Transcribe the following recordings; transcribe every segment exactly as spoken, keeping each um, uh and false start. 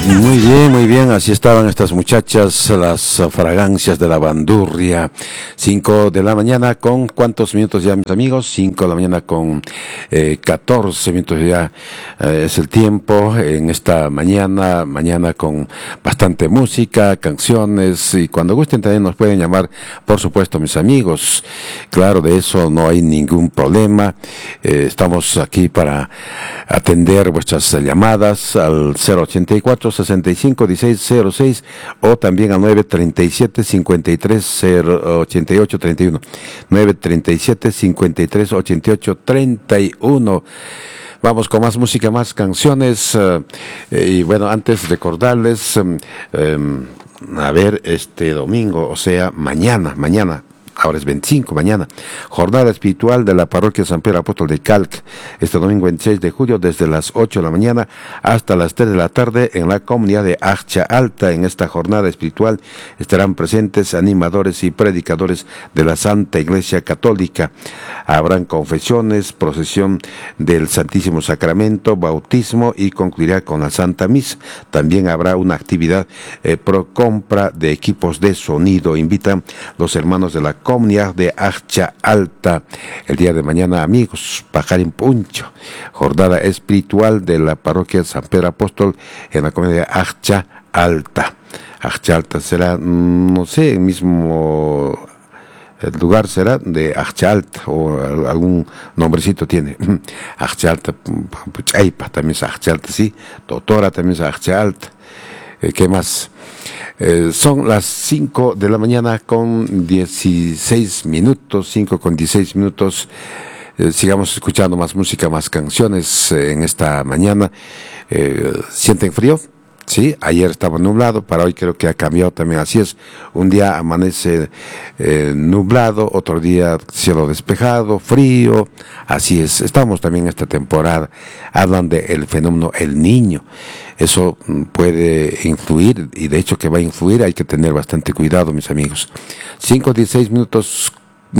Muy bien, muy bien, así estaban estas muchachas, las fragancias de la bandurria. Cinco de la mañana con ¿cuántos minutos ya, mis amigos? Cinco de la mañana con eh, catorce minutos ya eh, es el tiempo en esta mañana, mañana con bastante música, canciones, y cuando gusten también nos pueden llamar, por supuesto, mis amigos. Claro, de eso no hay ningún problema. Eh, estamos aquí para atender vuestras llamadas al cero ochenta y cuatro, sesenta y cinco, dieciséis cero seis o también al nueve treinta y siete, cincuenta y tres, cero ochenta y ocho, treinta y uno. nueve treinta y siete, cincuenta y tres, ochenta y ocho, treinta y uno. Vamos con más música, más canciones. Uh, y bueno, antes recordarles, um, um, a ver, este domingo, o sea, mañana, mañana. Ahora es veinticinco, mañana, jornada espiritual de la parroquia San Pedro Apóstol de Calc, este domingo veintiséis de julio, desde las ocho de la mañana hasta las tres de la tarde en la comunidad de Acha Alta. En esta jornada espiritual estarán presentes animadores y predicadores de la Santa Iglesia Católica. Habrán confesiones, procesión del Santísimo Sacramento, bautismo y concluirá con la Santa Misa. También habrá una actividad eh, pro compra de equipos de sonido. Invitan los hermanos de la comunidad de Acha Alta. El día de mañana, amigos, Pajarín Puncho, jornada espiritual de la parroquia San Pedro Apóstol en la comunidad de Acha Alta. Acha Alta será, no sé, el mismo el lugar será de Acha Alta o algún nombrecito tiene. Acha Alta, Chaipa también es Acha Alta, sí. Doctora también es Acha Alta. Eh, ¿Qué más? Eh, son las cinco de la mañana con dieciséis minutos, cinco con dieciséis minutos. Eh, sigamos escuchando más música, más canciones eh, en esta mañana. Eh, ¿Sienten frío? Sí, ayer estaba nublado, para hoy creo que ha cambiado también, así es. Un día amanece eh, nublado, otro día cielo despejado, frío, así es. Estamos también en esta temporada, hablan del fenómeno El Niño. Eso puede influir, y de hecho que va a influir, hay que tener bastante cuidado, mis amigos. cinco, dieciséis minutos,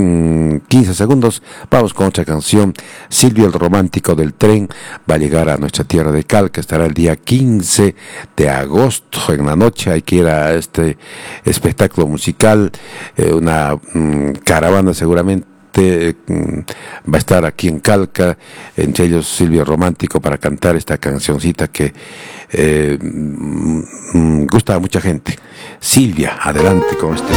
quince segundos, vamos con otra canción. Silvio el Romántico del Tren va a llegar a nuestra tierra de Calca, estará el día quince de agosto en la noche. Hay que ir a este espectáculo musical, eh, una mm, caravana seguramente va a estar aquí en Calca, entre ellos Silvio Romántico, para cantar esta cancioncita que eh, mm, gusta a mucha gente. Silvia, adelante con este.